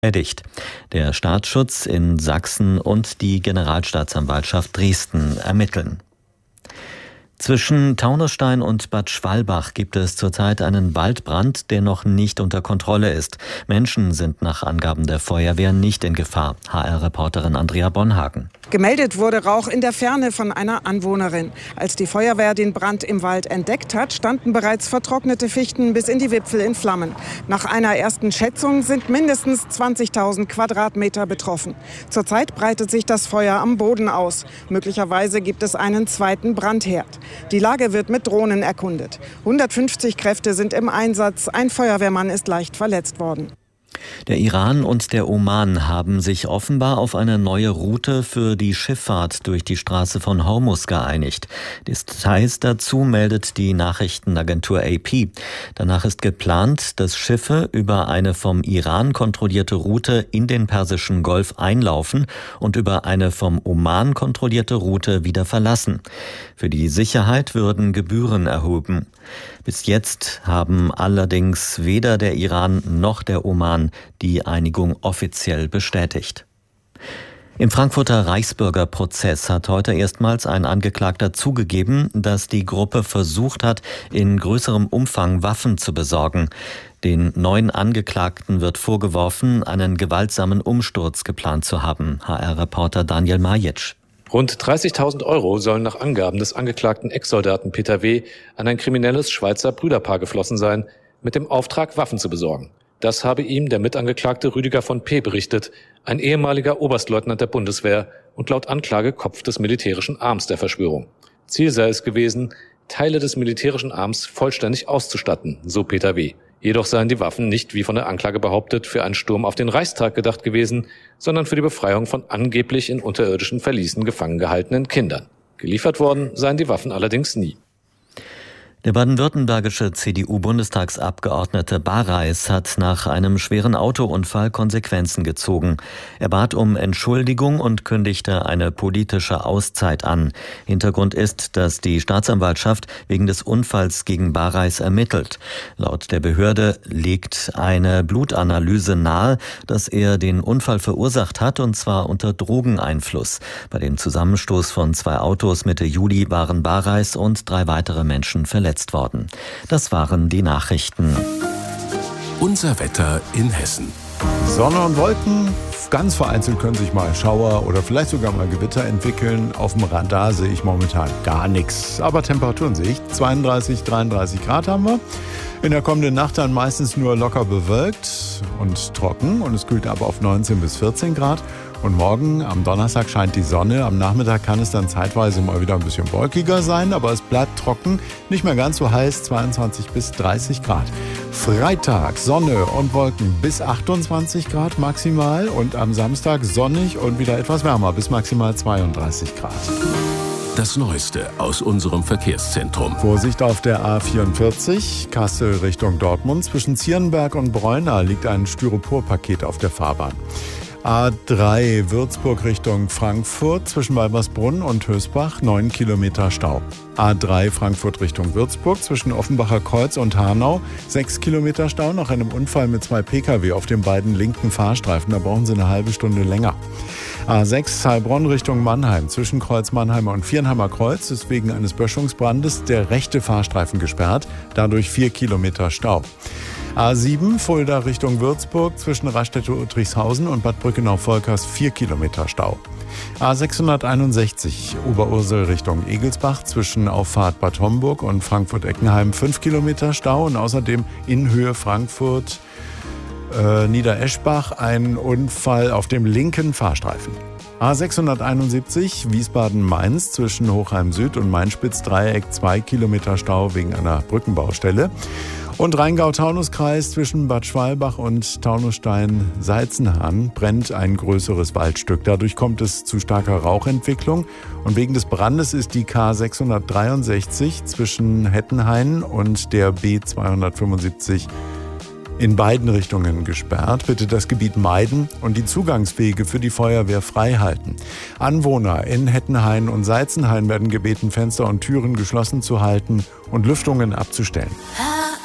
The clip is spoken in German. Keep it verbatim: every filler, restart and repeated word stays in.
Erledigt. Der Staatsschutz in Sachsen und die Generalstaatsanwaltschaft Dresden ermitteln. Zwischen Taunusstein und Bad Schwalbach gibt es zurzeit einen Waldbrand, der noch nicht unter Kontrolle ist. Menschen sind nach Angaben der Feuerwehr nicht in Gefahr. H R-Reporterin Andrea Bonhagen. Gemeldet wurde Rauch in der Ferne von einer Anwohnerin. Als die Feuerwehr den Brand im Wald entdeckt hat, standen bereits vertrocknete Fichten bis in die Wipfel in Flammen. Nach einer ersten Schätzung sind mindestens zwanzigtausend Quadratmeter betroffen. Zurzeit breitet sich das Feuer am Boden aus. Möglicherweise gibt es einen zweiten Brandherd. Die Lage wird mit Drohnen erkundet. hundertfünfzig Kräfte sind im Einsatz. Ein Feuerwehrmann ist leicht verletzt worden. Der Iran und der Oman haben sich offenbar auf eine neue Route für die Schifffahrt durch die Straße von Hormuz geeinigt. Details dazu meldet die Nachrichtenagentur A P. Danach ist geplant, dass Schiffe über eine vom Iran kontrollierte Route in den Persischen Golf einlaufen und über eine vom Oman kontrollierte Route wieder verlassen. Für die Sicherheit würden Gebühren erhoben. Bis jetzt haben allerdings weder der Iran noch der Oman die Einigung offiziell bestätigt. Im Frankfurter Reichsbürgerprozess hat heute erstmals ein Angeklagter zugegeben, dass die Gruppe versucht hat, in größerem Umfang Waffen zu besorgen. Den neuen Angeklagten wird vorgeworfen, einen gewaltsamen Umsturz geplant zu haben. H R-Reporter Daniel Majitsch. Rund dreißigtausend Euro sollen nach Angaben des angeklagten Ex-Soldaten Peter W. an ein kriminelles Schweizer Brüderpaar geflossen sein, mit dem Auftrag, Waffen zu besorgen. Das habe ihm der Mitangeklagte Rüdiger von P. berichtet, ein ehemaliger Oberstleutnant der Bundeswehr und laut Anklage Kopf des militärischen Arms der Verschwörung. Ziel sei es gewesen, Teile des militärischen Arms vollständig auszustatten, so Peter W. Jedoch seien die Waffen nicht, wie von der Anklage behauptet, für einen Sturm auf den Reichstag gedacht gewesen, sondern für die Befreiung von angeblich in unterirdischen Verließen gefangen gehaltenen Kindern. Geliefert worden seien die Waffen allerdings nie. Der baden-württembergische C D U-Bundestagsabgeordnete Bareis hat nach einem schweren Autounfall Konsequenzen gezogen. Er bat um Entschuldigung und kündigte eine politische Auszeit an. Hintergrund ist, dass die Staatsanwaltschaft wegen des Unfalls gegen Bareis ermittelt. Laut der Behörde legt eine Blutanalyse nahe, dass er den Unfall verursacht hat, und zwar unter Drogeneinfluss. Bei dem Zusammenstoß von zwei Autos Mitte Juli waren Bareis und drei weitere Menschen verletzt worden. Das waren die Nachrichten. Unser Wetter in Hessen. Sonne und Wolken, ganz vereinzelt können sich mal Schauer oder vielleicht sogar mal Gewitter entwickeln. Auf dem Radar sehe ich momentan gar nichts. Aber Temperaturen sehe ich, zweiunddreißig, dreiunddreißig Grad haben wir. In der kommenden Nacht dann meistens nur locker bewölkt und trocken und es kühlt ab auf neunzehn bis vierzehn Grad. Und morgen am Donnerstag scheint die Sonne. Am Nachmittag kann es dann zeitweise mal wieder ein bisschen wolkiger sein, aber es bleibt trocken, nicht mehr ganz so heiß, zweiundzwanzig bis dreißig Grad. Freitag Sonne und Wolken bis achtundzwanzig Grad maximal und am Samstag sonnig und wieder etwas wärmer bis maximal zweiunddreißig Grad. Das Neueste aus unserem Verkehrszentrum. Vorsicht auf der A vierundvierzig, Kassel Richtung Dortmund. Zwischen Zierenberg und Bräuna liegt ein Styroporpaket auf der Fahrbahn. A drei Würzburg Richtung Frankfurt zwischen Walbersbrunn und Hösbach, neun Kilometer Stau. A drei Frankfurt Richtung Würzburg zwischen Offenbacher Kreuz und Hanau, sechs Kilometer Stau nach einem Unfall mit zwei Pkw auf den beiden linken Fahrstreifen. Da brauchen Sie eine halbe Stunde länger. A sechs Heilbronn Richtung Mannheim zwischen Kreuz Mannheimer und Viernheimer Kreuz ist wegen eines Böschungsbrandes der rechte Fahrstreifen gesperrt, dadurch vier Kilometer Stau. A sieben Fulda Richtung Würzburg zwischen Rastedt-Uttrichshausen und Bad Brückenau-Volkers vier Kilometer Stau. A sechshunderteinundsechzig Oberursel Richtung Egelsbach zwischen Auffahrt Bad Homburg und Frankfurt-Eckenheim fünf Kilometer Stau und außerdem in Höhe Frankfurt äh, Niedereschbach ein Unfall auf dem linken Fahrstreifen. A sechshunderteinundsiebzig Wiesbaden-Mainz zwischen Hochheim Süd und Mainspitz-Dreieck zwei Kilometer Stau wegen einer Brückenbaustelle. Und Rheingau-Taunus-Kreis zwischen Bad Schwalbach und Taunusstein-Salzenhahn brennt ein größeres Waldstück. Dadurch kommt es zu starker Rauchentwicklung. Und wegen des Brandes ist die K sechshundertdreiundsechzig zwischen Hettenhain und der B zweihundertfünfundsiebzig in beiden Richtungen gesperrt. Bitte das Gebiet meiden und die Zugangswege für die Feuerwehr frei halten. Anwohner in Hettenhain und Salzenhain werden gebeten, Fenster und Türen geschlossen zu halten und Lüftungen abzustellen.